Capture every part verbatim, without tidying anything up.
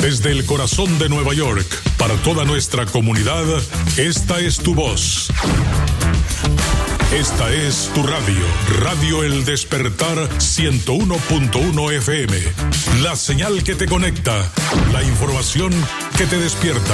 Desde el corazón de Nueva York, para toda nuestra comunidad, esta es tu voz. Esta es tu radio, Radio El Despertar ciento uno punto uno F M. La señal que te conecta, la información que te despierta.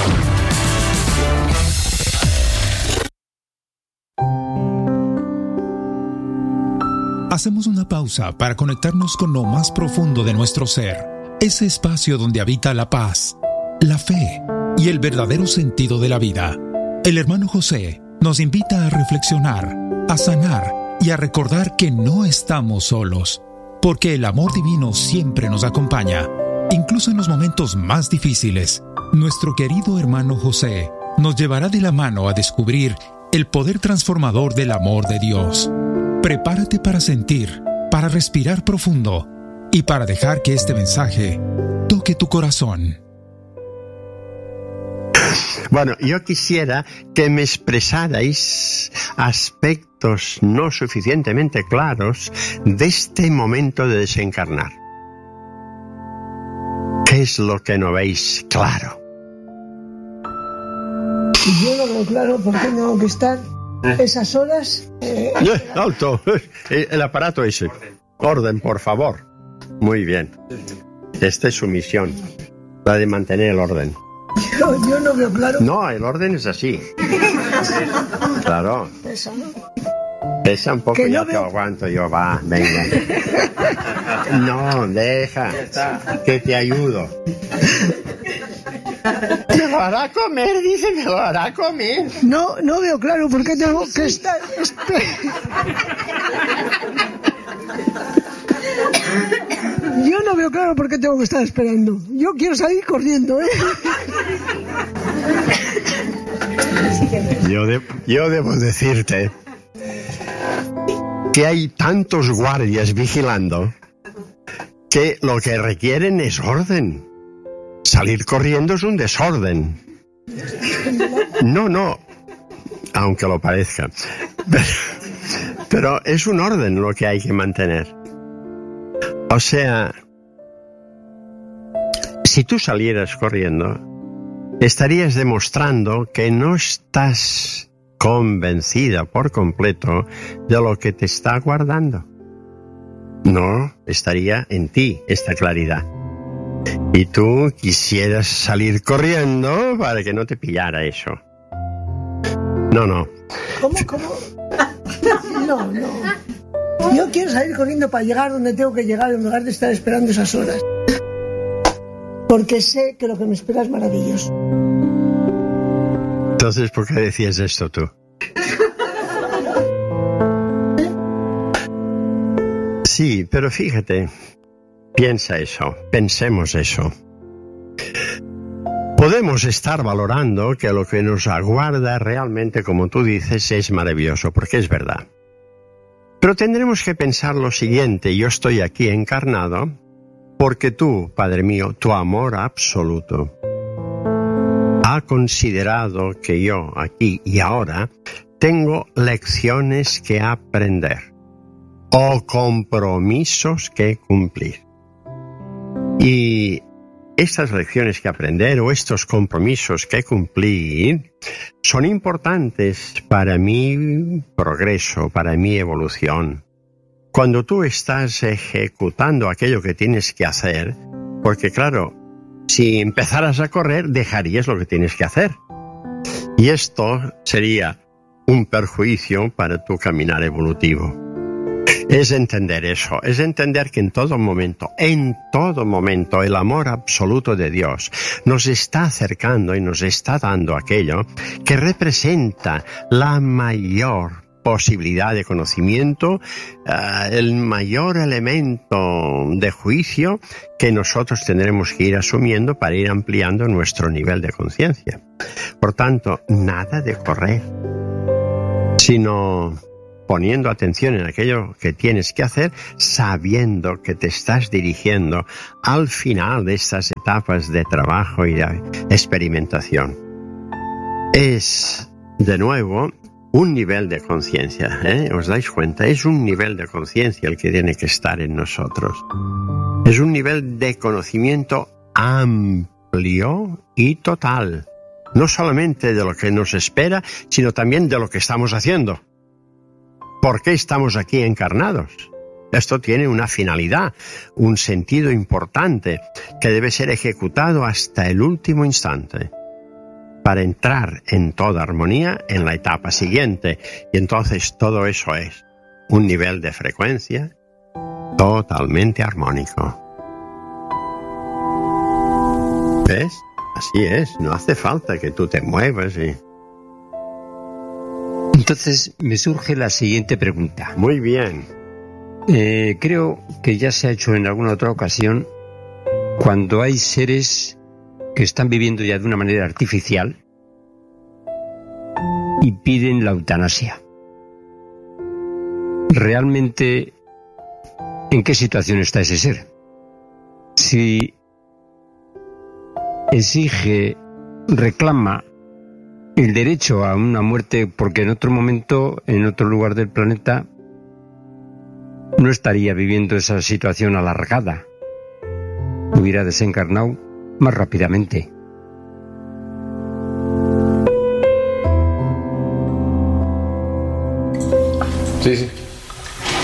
Hacemos una pausa para conectarnos con lo más profundo de nuestro ser, ese espacio donde habita la paz, la fe y el verdadero sentido de la vida. El hermano José nos invita a reflexionar, a sanar y a recordar que no estamos solos, porque el amor divino siempre nos acompaña, incluso en los momentos más difíciles. Nuestro querido hermano José nos llevará de la mano a descubrir el poder transformador del amor de Dios. Prepárate para sentir, para respirar profundo y para dejar que este mensaje toque tu corazón. Bueno, yo quisiera que me expresarais aspectos no suficientemente claros de este momento de desencarnar. ¿Qué es lo que no veis claro? Yo no veo claro por qué tengo que estar esas horas. Eh, eh, alto, el aparato ese. Orden, por favor. Muy bien. Esta es su misión, la de mantener el orden. Yo, yo no veo claro. No, el orden es así. Claro. Pesa, ¿no? Pesa un poco, Que ya no te veo... aguanto yo, va, venga. No, deja, que te ayudo. Me lo hará comer, dice, me lo hará comer. No, no veo claro por qué tengo que estar... Yo no veo claro por qué tengo que estar esperando. Yo quiero salir corriendo, ¿eh? Yo, de, yo debo decirte que hay tantos guardias vigilando que lo que requieren es orden. Salir corriendo es un desorden. No, no, aunque lo parezca. Pero, pero es un orden lo que hay que mantener. O sea, si tú salieras corriendo, estarías demostrando que no estás convencida por completo de lo que te está aguardando. No estaría en ti esta claridad. Y tú quisieras salir corriendo para que no te pillara eso. No, no. ¿Cómo, cómo? No, no. Yo quiero salir corriendo para llegar donde tengo que llegar en lugar de estar esperando esas horas. Porque sé que lo que me espera es maravilloso. Entonces, ¿por qué decías esto tú? Sí, pero fíjate, piensa eso, pensemos eso. Podemos estar valorando que lo que nos aguarda realmente, como tú dices, es maravilloso, porque es verdad. Pero tendremos que pensar lo siguiente: yo estoy aquí encarnado porque tú, Padre mío, tu amor absoluto, ha considerado que yo, aquí y ahora, tengo lecciones que aprender o compromisos que cumplir. Y estas lecciones que aprender o estos compromisos que cumplir son importantes para mi progreso, para mi evolución. Cuando tú estás ejecutando aquello que tienes que hacer, porque claro, si empezaras a correr, dejarías lo que tienes que hacer. Y esto sería un perjuicio para tu caminar evolutivo. Es entender eso, es entender que en todo momento, en todo momento, el amor absoluto de Dios nos está acercando y nos está dando aquello que representa la mayor posibilidad de conocimiento, uh, el mayor elemento de juicio que nosotros tendremos que ir asumiendo para ir ampliando nuestro nivel de conciencia. Por tanto, nada de correr, sino poniendo atención en aquello que tienes que hacer, sabiendo que te estás dirigiendo al final de estas etapas de trabajo y de experimentación. Es, de nuevo, un nivel de conciencia, ¿eh? ¿Os dais cuenta? Es un nivel de conciencia el que tiene que estar en nosotros. Es un nivel de conocimiento amplio. amplio y total, no solamente de lo que nos espera, sino también de lo que estamos haciendo. ¿Por qué estamos aquí encarnados? Esto tiene una finalidad, un sentido importante que debe ser ejecutado hasta el último instante para entrar en toda armonía en la etapa siguiente. Y entonces todo eso es un nivel de frecuencia totalmente armónico. ¿Ves? Así es, no hace falta que tú te muevas y... Entonces me surge la siguiente pregunta. Muy bien. Eh, creo que ya se ha hecho en alguna otra ocasión, cuando hay seres que están viviendo ya de una manera artificial y piden la eutanasia. ¿Realmente en qué situación está ese ser? Si exige, reclama el derecho a una muerte porque en otro momento, en otro lugar del planeta, no estaría viviendo esa situación alargada, hubiera desencarnado más rápidamente. Sí, sí.